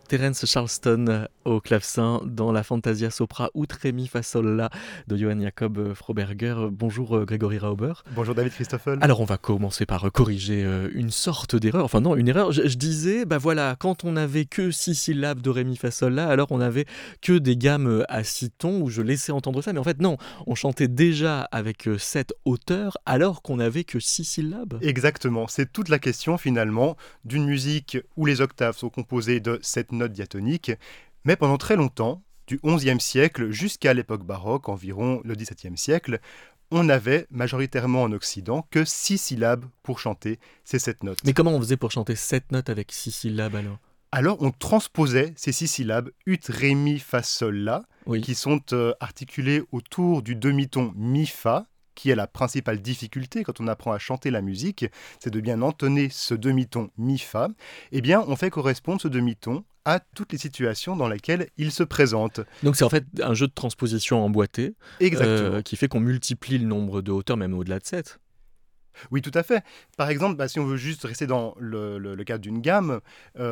Terence Charleston au clavecin dans la Fantasia Sopra Ut Ré Mi Fa Sol La de Johann Jakob Froberger. Bonjour Grégory Rauber. Bonjour David Christoffel. Alors on va commencer par corriger une sorte d'erreur, enfin non, une erreur. Je disais, bah voilà, quand on n'avait que 6 syllabes de Ré Mi Fa Sol La, alors on n'avait que des gammes à 6 tons où je laissais entendre ça, mais en fait non, on chantait déjà avec 7 hauteurs alors qu'on n'avait que 6 syllabes. Exactement, c'est toute la question finalement d'une musique où les octaves sont composées de 7 notes diatoniques, mais pendant très longtemps, du XIe siècle jusqu'à l'époque baroque, environ le XVIIe siècle, on n'avait majoritairement en Occident que 6 syllabes pour chanter ces 7 notes. Mais comment on faisait pour chanter 7 notes avec 6 syllabes alors ? Alors on transposait ces 6 syllabes ut, ré, mi, fa, sol, la, Oui. qui sont articulées autour du demi-ton mi-fa, qui est la principale difficulté quand on apprend à chanter la musique, c'est de bien entonner ce demi-ton mi-fa. Eh bien, on fait correspondre ce demi-ton à toutes les situations dans lesquelles il se présente. Donc c'est en fait un jeu de transposition emboîté Exactement. qui fait qu'on multiplie le nombre de hauteurs, même au-delà de 7. Oui, tout à fait. Par exemple, si on veut juste rester dans le cadre d'une gamme,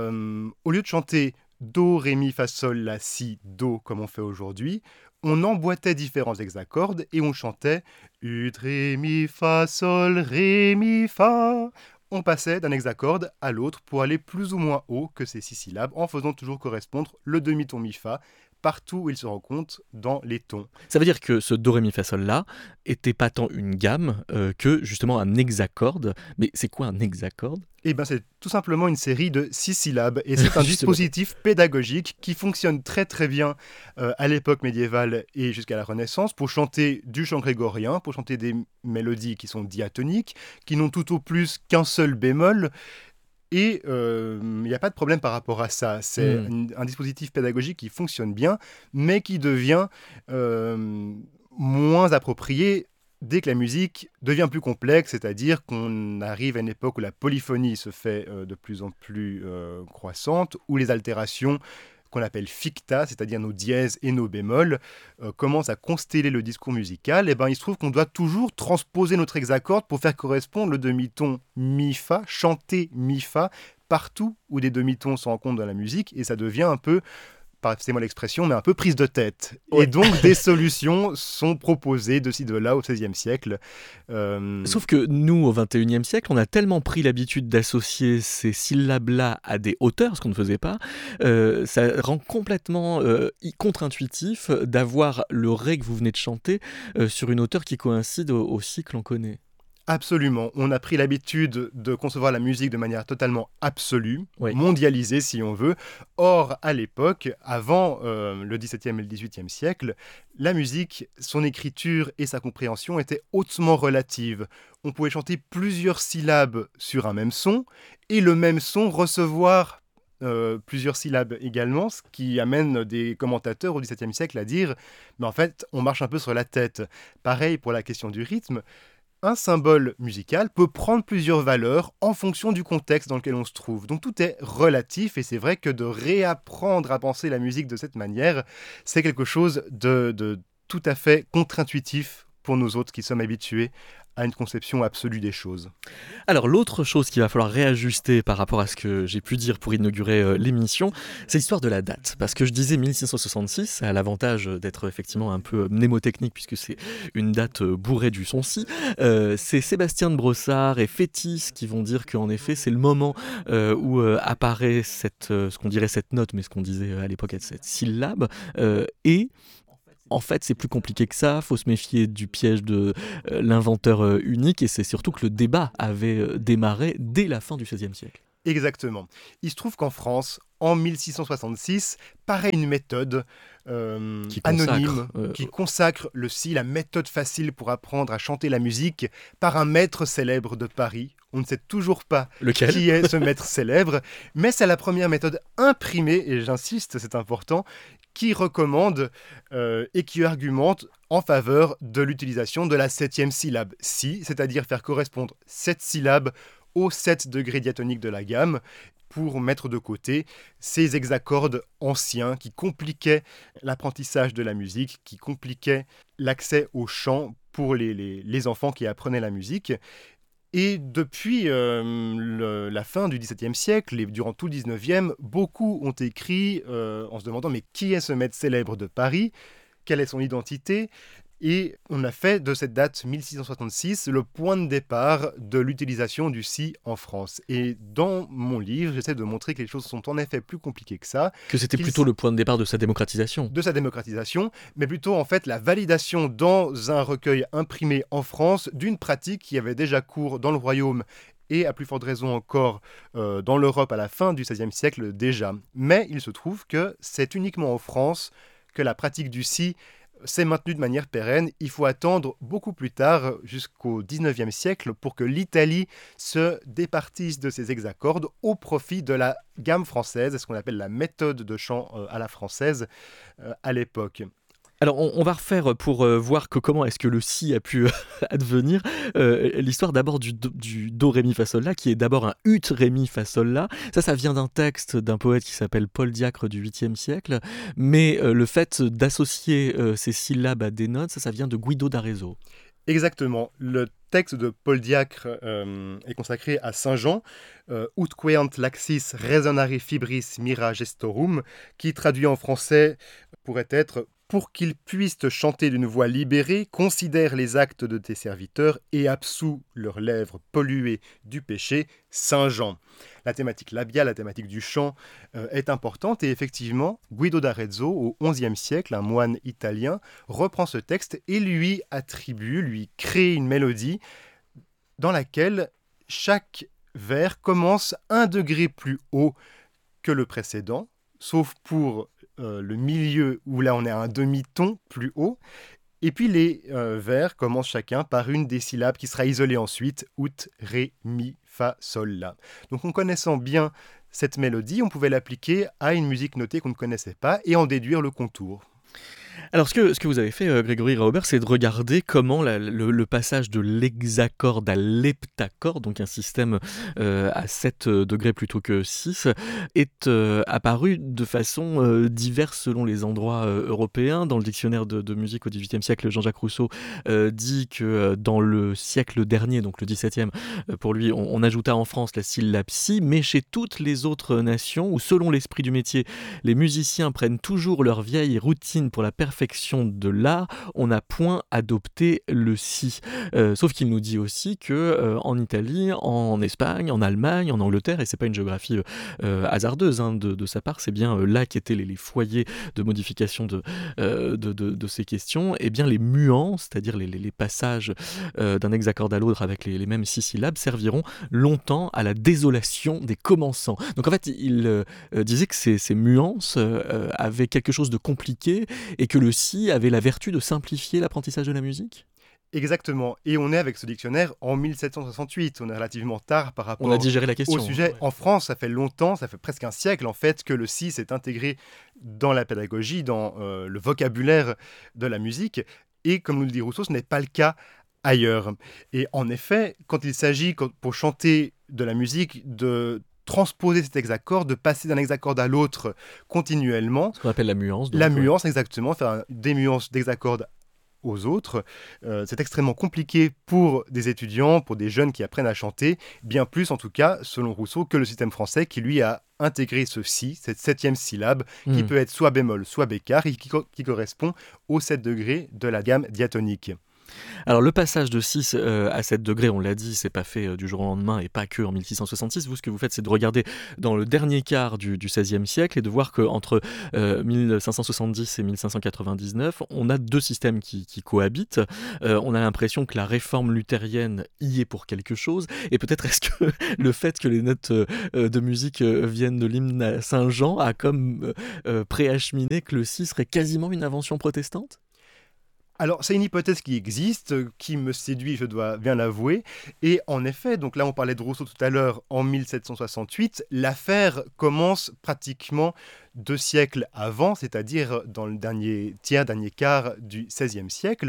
au lieu de chanter Do, Ré, Mi, Fa, Sol, La, Si, Do, comme on fait aujourd'hui, on emboîtait différents hexacordes et on chantait Ut, Ré, Mi, Fa, Sol, Ré, Mi, Fa. On passait d'un hexacorde à l'autre pour aller plus ou moins haut que ces 6 syllabes en faisant toujours correspondre le demi-ton Mi-Fa partout où il se rencontre dans les tons. Ça veut dire que ce Do, Ré, Mi, Fa, Sol, La était pas tant une gamme que justement un hexacorde. Mais c'est quoi un hexacorde ? Eh bien, c'est tout simplement une série de 6 syllabes et c'est un Justement. dispositif pédagogique qui fonctionne très très bien à l'époque médiévale et jusqu'à la Renaissance pour chanter du chant grégorien, pour chanter des mélodies qui sont diatoniques, qui n'ont tout au plus qu'un seul bémol. Et il n'y a pas de problème par rapport à ça. C'est un dispositif pédagogique qui fonctionne bien, mais qui devient moins approprié dès que la musique devient plus complexe, c'est-à-dire qu'on arrive à une époque où la polyphonie se fait de plus en plus croissante, où les altérations qu'on appelle ficta, c'est-à-dire nos dièses et nos bémols, commencent à consteller le discours musical, et ben il se trouve qu'on doit toujours transposer notre hexacorde pour faire correspondre le demi-ton mi-fa, chanter mi-fa, partout où des demi-tons se rencontrent dans la musique, et ça devient un peu, passez-moi l'expression, mais un peu prise de tête. Ouais. Et donc des solutions sont proposées de ci, de là au XVIe siècle. Sauf que nous, au XXIe siècle, on a tellement pris l'habitude d'associer ces syllabes-là à des hauteurs, ce qu'on ne faisait pas, ça rend complètement contre-intuitif d'avoir le Ré que vous venez de chanter sur une hauteur qui coïncide au cycle qu'on connaît. Absolument. On a pris l'habitude de concevoir la musique de manière totalement absolue, Oui. mondialisée si on veut. Or, à l'époque, avant le XVIIe et le XVIIIe siècle, la musique, son écriture et sa compréhension étaient hautement relatives. On pouvait chanter plusieurs syllabes sur un même son et le même son recevoir plusieurs syllabes également, ce qui amène des commentateurs au XVIIe siècle à dire « mais en fait, on marche un peu sur la tête ». Pareil pour la question du rythme. Un symbole musical peut prendre plusieurs valeurs en fonction du contexte dans lequel on se trouve. Donc tout est relatif et c'est vrai que de réapprendre à penser la musique de cette manière, c'est quelque chose de tout à fait contre-intuitif pour nous autres qui sommes habitués à une conception absolue des choses. Alors l'autre chose qu'il va falloir réajuster par rapport à ce que j'ai pu dire pour inaugurer l'émission, c'est l'histoire de la date. Parce que je disais 1666, ça a l'avantage d'être effectivement un peu mnémotechnique puisque c'est une date bourrée du son-si. C'est Sébastien de Brossard et Fétis qui vont dire qu'en effet c'est le moment où apparaît ce qu'on dirait cette note, mais ce qu'on disait à l'époque être cette syllabe, et en fait, c'est plus compliqué que ça, faut se méfier du piège de l'inventeur unique, et c'est surtout que le débat avait démarré dès la fin du XVIe siècle. Exactement. Il se trouve qu'en France, en 1666, paraît une méthode anonyme qui consacre le si, la méthode facile pour apprendre à chanter la musique, par un maître célèbre de Paris. On ne sait toujours pas Lequel ? Qui est ce maître célèbre, mais c'est la première méthode imprimée, et j'insiste, c'est important, qui recommande et qui argumente en faveur de l'utilisation de la 7e syllabe si, c'est-à-dire faire correspondre cette syllabe aux 7 degrés diatoniques de la gamme pour mettre de côté ces hexacordes anciens qui compliquaient l'apprentissage de la musique, qui compliquaient l'accès au chant pour les enfants qui apprenaient la musique. Et depuis la fin du XVIIe siècle et durant tout le XIXe, beaucoup ont écrit en se demandant mais qui est ce maître célèbre de Paris? Quelle est son identité? Et on a fait de cette date 1666 le point de départ de l'utilisation du si en France. Et dans mon livre, j'essaie de montrer que les choses sont en effet plus compliquées que ça. Que c'était plutôt le point de départ de sa démocratisation. De sa démocratisation, mais plutôt en fait la validation dans un recueil imprimé en France d'une pratique qui avait déjà cours dans le royaume et à plus forte raison encore dans l'Europe à la fin du XVIe siècle déjà. Mais il se trouve que c'est uniquement en France que la pratique du si s'est maintenue de manière pérenne. Il faut attendre beaucoup plus tard, jusqu'au XIXe siècle, pour que l'Italie se départisse de ses hexacordes au profit de la gamme française, ce qu'on appelle la méthode de chant à la française à l'époque. Alors, on va refaire pour voir comment est-ce que le si a pu advenir. L'histoire d'abord du do, ré, mi, fa, sol, la, qui est d'abord un ut, ré, mi, fa, sol, la. Ça vient d'un texte d'un poète qui s'appelle Paul Diacre du 8e siècle. Mais le fait d'associer ces syllabes à des notes, ça vient de Guido d'Arezzo. Exactement. Le texte de Paul Diacre est consacré à Saint Jean, ut queant laxis resonare fibris mira gestorum, qui traduit en français pourrait être pour qu'ils puissent te chanter d'une voix libérée, considère les actes de tes serviteurs et absous leurs lèvres polluées du péché, Saint Jean. La thématique labiale, la thématique du chant est importante et effectivement, Guido d'Arezzo, au XIe siècle, un moine italien, reprend ce texte et lui attribue, lui crée une mélodie dans laquelle chaque vers commence un degré plus haut que le précédent, sauf pour le milieu où là on est à un demi-ton plus haut. Et puis les vers commencent chacun par une des syllabes qui sera isolée ensuite, ut, ré, mi, fa, sol, la. Donc en connaissant bien cette mélodie, on pouvait l'appliquer à une musique notée qu'on ne connaissait pas et en déduire le contour. Alors, ce que vous avez fait, Grégory Raubert, c'est de regarder comment le passage de l'hexacorde à l'heptacorde, donc un système à 7 degrés plutôt que 6, est apparu de façon diverse selon les endroits européens. Dans le dictionnaire de musique au XVIIIe siècle, Jean-Jacques Rousseau dit que dans le siècle dernier, donc le XVIIe, pour lui, on ajouta en France la syllabe si, mais chez toutes les autres nations, où selon l'esprit du métier, les musiciens prennent toujours leur vieille routine pour la perfection de l'art, on n'a point adopté le si. Sauf qu'il nous dit aussi que en Italie, en Espagne, en Allemagne, en Angleterre, et c'est pas une géographie hasardeuse de sa part, c'est bien là qu'étaient les foyers de modification de ces questions, et bien les muants, c'est-à-dire les passages d'un hexacorde à l'autre avec les mêmes 6 syllabes, serviront longtemps à la désolation des commençants. Donc en fait, il disait que ces nuances avaient quelque chose de compliqué et que le si avait la vertu de simplifier l'apprentissage de la musique. Exactement. Et on est avec ce dictionnaire en 1768. On est relativement tard par rapport on a digéré la question, au sujet. Ouais. En France, ça fait longtemps, ça fait presque un siècle en fait, que le si s'est intégré dans la pédagogie, dans le vocabulaire de la musique. Et comme nous le dit Rousseau, ce n'est pas le cas ailleurs. Et en effet, quand il s'agit, pour chanter de la musique, de transposer cet hexacorde, de passer d'un hexacorde à l'autre continuellement. Ce qu'on appelle la muance. La muance, exactement, faire des nuances d'hexacorde aux autres. C'est extrêmement compliqué pour des étudiants, pour des jeunes qui apprennent à chanter, bien plus en tout cas, selon Rousseau, que le système français qui lui a intégré ce si, cette 7e syllabe, qui peut être soit bémol, soit bécard, et qui correspond aux 7 degrés de la gamme diatonique. Alors le passage de 6 à 7 degrés, on l'a dit, c'est pas fait du jour au lendemain et pas que en 1666. Vous, ce que vous faites, c'est de regarder dans le dernier quart du XVIe siècle et de voir qu'entre 1570 et 1599, on a 2 systèmes qui cohabitent. On a l'impression que la réforme luthérienne y est pour quelque chose. Et peut-être est-ce que le fait que les notes de musique viennent de l'hymne à Saint-Jean a comme préacheminé que le 6 serait quasiment une invention protestante ? Alors, c'est une hypothèse qui existe, qui me séduit, je dois bien l'avouer. Et en effet, donc là, on parlait de Rousseau tout à l'heure, en 1768, l'affaire commence pratiquement 2 siècles avant, c'est-à-dire dans le dernier quart du XVIe siècle,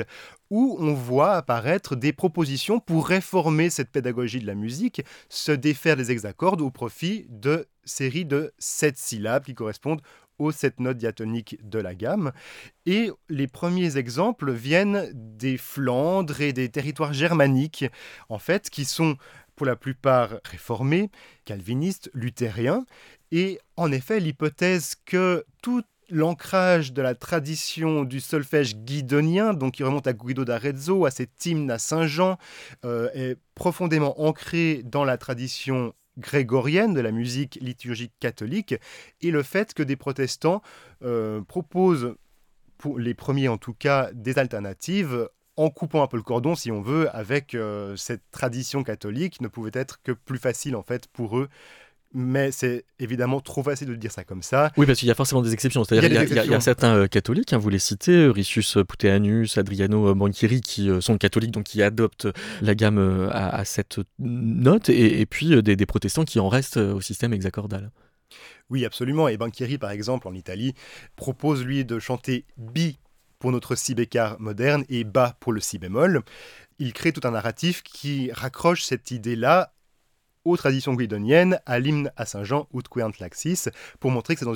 où on voit apparaître des propositions pour réformer cette pédagogie de la musique, se défaire des hexacordes au profit de séries de 7 syllabes qui correspondent aux 7 notes diatoniques de la gamme. Et les premiers exemples viennent des Flandres et des territoires germaniques, en fait, qui sont pour la plupart réformés, calvinistes, luthériens. Et en effet, l'hypothèse que tout l'ancrage de la tradition du solfège guidonien, donc qui remonte à Guido d'Arezzo, à cet hymne à Saint-Jean, est profondément ancré dans la tradition grégorienne de la musique liturgique catholique, et le fait que des protestants proposent, pour les premiers en tout cas, des alternatives en coupant un peu le cordon, si on veut, avec cette tradition catholique, ne pouvait être que plus facile en fait pour eux. Mais c'est évidemment trop facile de dire ça comme ça. Oui, parce qu'il y a forcément des exceptions. C'est-à-dire qu'il y a certains catholiques, vous les citez, Riccius Puteanus, Adriano Banchieri, qui sont catholiques, donc qui adoptent la gamme à cette note, et puis des protestants qui en restent au système hexacordal. Oui, absolument. Et Banchieri, par exemple, en Italie, propose, lui, de chanter bi pour notre si bécard moderne et bas pour le si bémol. Il crée tout un narratif qui raccroche cette idée-là aux traditions guidoniennes, à l'hymne à Saint-Jean, Ut queant laxis, pour montrer que c'est dans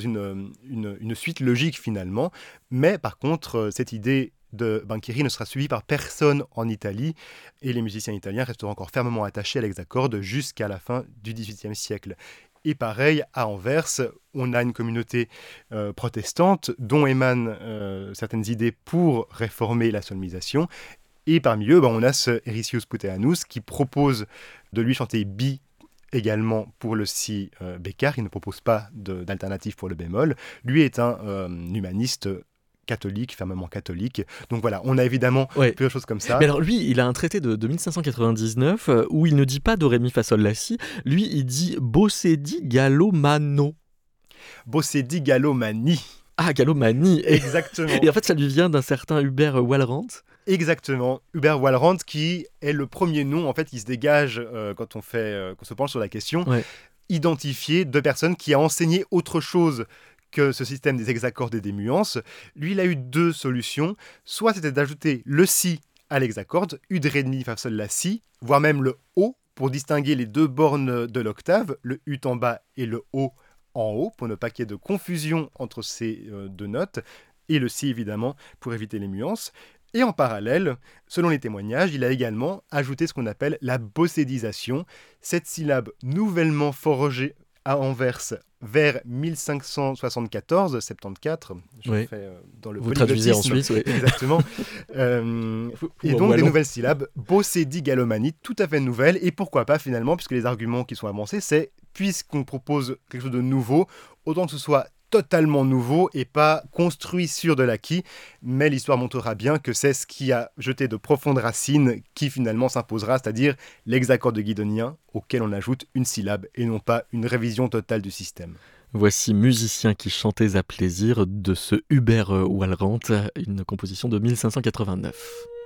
une suite logique finalement. Mais par contre, cette idée de Banchieri ne sera suivie par personne en Italie, et les musiciens italiens resteront encore fermement attachés à l'hexacorde jusqu'à la fin du XVIIIe siècle. Et pareil, à Anvers, on a une communauté protestante dont émanent certaines idées pour réformer la solmisation. Et parmi eux, on a ce Riccius Puteanus qui propose de lui chanter bi également pour le si bécard. Il ne propose pas d'alternative pour le bémol. Lui est un humaniste catholique, fermement catholique. Donc voilà, on a évidemment plusieurs choses comme ça. Mais alors lui, il a un traité de 1599 où il ne dit pas do ré mi fa sol la si. Lui, il dit bossedi gallomano. Bossedi gallomani. Ah, gallomanie. Exactement. Et en fait, ça lui vient d'un certain Hubert Wallerand. Exactement, Hubert Wallerand, qui est le premier nom en fait qui se dégage quand on se penche sur la question, identifié de personnes qui a enseigné autre chose que ce système des hexacordes et des muances. Lui, il a eu 2 solutions. Soit c'était d'ajouter le si à l'hexacorde, U de ré de mi fa sol la si, voire même le O pour distinguer les 2 bornes de l'octave, le ut en bas et le O en haut, pour ne pas qu'il y ait de confusion entre ces 2 notes, et le si évidemment pour éviter les nuances. Et en parallèle, selon les témoignages, il a également ajouté ce qu'on appelle la bossédisation, cette syllabe nouvellement forgée à Anvers vers 1574, 74, je fais dans le vous traduisez en Suisse, oui. Exactement. Et donc des nouvelles syllabes, bossédi gallomanie, tout à fait nouvelles, et pourquoi pas finalement, puisque les arguments qui sont avancés, c'est puisqu'on propose quelque chose de nouveau, autant que ce soit totalement nouveau et pas construit sur de l'acquis, mais l'histoire montrera bien que c'est ce qui a jeté de profondes racines qui finalement s'imposera, c'est-à-dire l'hexacorde guidonien auquel on ajoute une syllabe et non pas une révision totale du système. Voici Musiciens qui chantaient à plaisir de ce Hubert Wallerand, une composition de 1589.